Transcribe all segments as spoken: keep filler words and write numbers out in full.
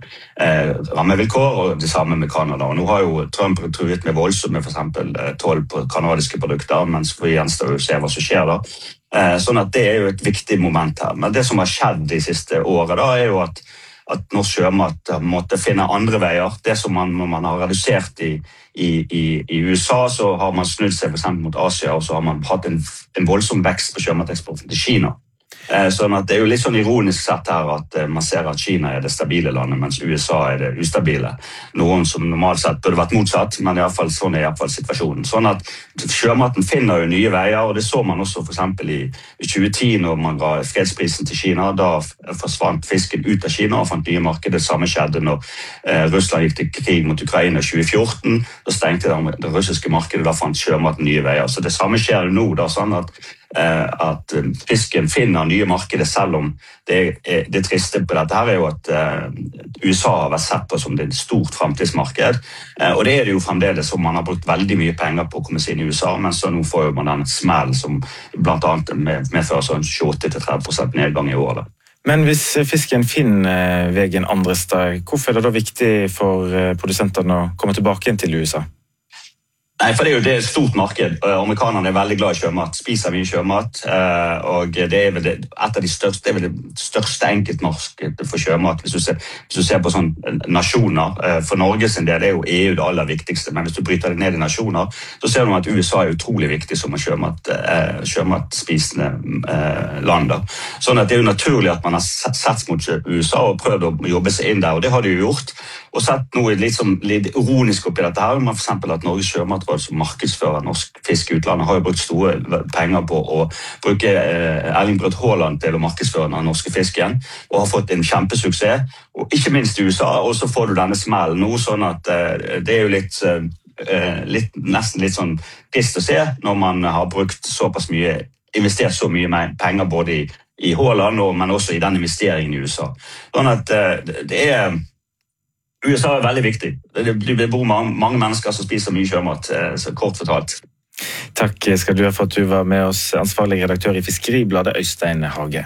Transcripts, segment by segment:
eh, rammevilkår, og det samme med Kanada. Og nå har jo Trump truet med voldsomt med for eksempel eh, toll på kanadiske produkter, mens vi gjenstår å se hva som skjer da. Eh, sånn at det er jo et viktig moment her. Men det som har skjedd de siste årene da, er jo at at norsk sjømat måtte finne andre veier. Det som man, man har redusert i, i, i, i U S A, så har man snudd seg for eksempel mot Asia, og så har man hatt en, en voldsom vekst på sjømateksporten til Kina. Eh, sånn at det er jo litt sånn ironisk sett her at eh, man ser at Kina er det stabile landet, mens U S A er det ustabile. Noen som normalt sett burde vært motsatt, men i alle fall, sånn er i alle fall situasjonen. Sånn at sjømaten finner jo nye veier, og det så man også for eksempel i tjue ti når man ga fredsprisen til Kina. Da forsvant fisken ut av Kina og fant nye markeder. Det samme skjedde når eh, Russland gikk til krig mot Ukraina i tjue fjorten. Da stengte det, det russiske markedet, da fant sjømaten nye veier. Så det samme skjer nå da, sånn at at fisken finner nye markeder, selv om det, er, det triste på dette her er jo at uh, U S A har vært sett på som det er et stort fremtidsmarked, uh, og det er det jo fremdeles, som man har brukt veldig mye penger på å komme seg inn i U S A, men så nå får man den smell som blant annet medfører sånn tjueåtte til tretti prosent nedgang i året. Men hvis fisken finner veien andre steder, hvorfor er det da viktig for produsentene å komme tilbake inn til U S A? Nei, for det er jo det er et stort marked. Amerikanerne er veldig glad i sjømat, spiser mye sjømat, og det er vel et av de største, det er vel det største enkeltmarkedet for sjømat. Hvis du ser, hvis du ser på sånne nasjoner, for Norge sin del er jo E U det aller viktigste, men hvis du bryter det ned i nasjoner, så ser du at U S A er utrolig viktig som en sjømat, sjømatspisende land. Da. Sånn at det er jo naturlig at man har sett mot U S A og prøvd å jobbe seg inn der, og det har de jo gjort. Og sett noe litt, som, litt ironisk oppi dette her, men for eksempel at Norges sjømatråd som markedsfører norsk fisk i utlandet har jo brukt store penger på å bruke eh, Erling Braut Haaland til å markedsføre den norske fisken, og har fått en kjempesuksess, og ikke minst i U S A, og så får du denne smellen nå, sånn at eh, det er jo litt, eh, litt, nesten litt sånn trist å se når man har brukt såpass mye, investert så mye penger både i, i Haaland, og, men også i den investeringen i U S A. Sånn at eh, det er U S A er veldig viktig. Det bor mange, mange mennesker som spiser mye sjømat, så kort fortalt. Takk skal du ha for at du var med oss, ansvarlig redaktør i Fiskeribladet, Øystein Hage.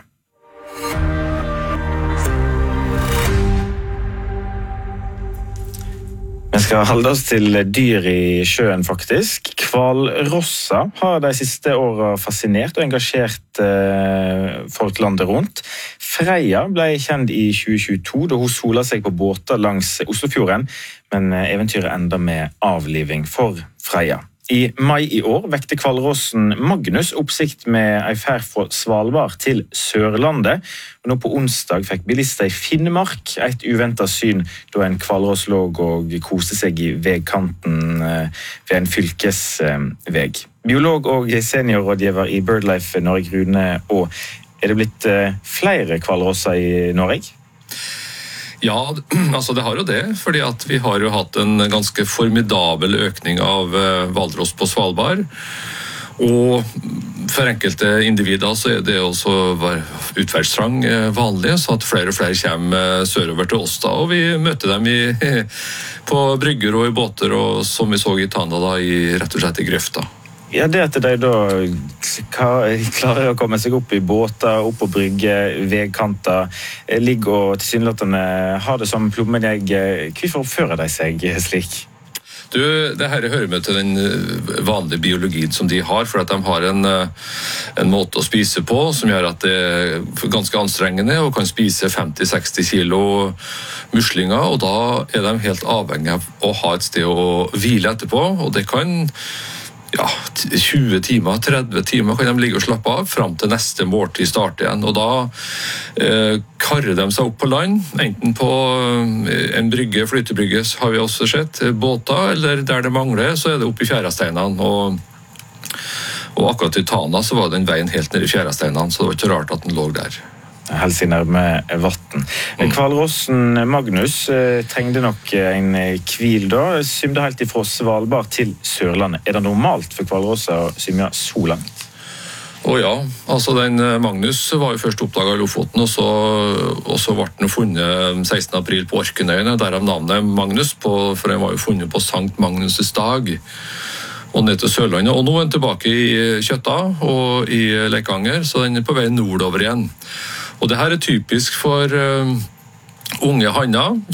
Vi skal holde oss til dyr i sjøen faktisk. Hvalrosser har de siste årene fascinert og engasjert eh, folk landet rundt. Freia ble kjent i tjue tjueto da hun sola seg på båter langs Oslofjorden, men eventyret enda med avliving for Freia. I mai i år vekte hvalrossen Magnus oppsikt med en ferd fra Svalbard til Sørlandet. Og nå på onsdag fikk bilister i Finnmark et uventet syn da en hvalross lå og koste seg i veikanten ved en fylkesvei. Biolog og seniorrådgiver i BirdLife Norge, Rune Aa. Er det blitt flere hvalrosser i Norge? Ja, altså det har jo det, fordi at vi har jo hatt en ganske formidabel økning av hvalross på Svalbard, og for enkelte individer så er det også utferdstrang vanlig, så at flere og flere kommer sørover til oss da, og vi møter dem i, på brygger og i båter, og som vi så i Tana da, i, rett og slett i grøfta. Ja, det at de da klarer å komme seg opp i båter, opp på brygge, veikanter, ligger og tilsynelatende har det som plommen i egg. Hvorfor oppfører de seg slik? Du, det her hører med til den vanlige biologien som de har, for at de har en, en måte å spise på som gjør at det er ganske anstrengende og kan spise femti til seksti kilo muslinger, og da er de helt avhengig av å ha et sted å hvile etterpå, og det kan ja, tjue timer, tretti timer kan de ligge og slappe av frem til neste måltid starter igjen, og da eh, karrer de seg opp på land, enten på en brygge, flytebrygge har vi også sett, båter, eller der det mangler så er det oppe i fjæresteinene, og, og akkurat i Tana så var den veien helt ned i fjæresteinene, så det var ikke rart at den lå der. Helst i nærme vatten. Hvalrossen Magnus eh, trengte nok en hvil da, symde helt ifra Svalbard til Sørlandet. Er det normalt for hvalrosser å symja så langt? Å ja, altså den Magnus var jo først oppdaget i Lofoten, og så, og så ble den funnet sekstende april på Orknøyene, derav navnet Magnus, på, for den var jo funnet på Sankt Magnus' dag, og ned til Sørlandet, og nå er den tilbake i Kjøtta og i Leikanger, så den er på vei nordover igjen. Og det her er typisk for uh, unge hanner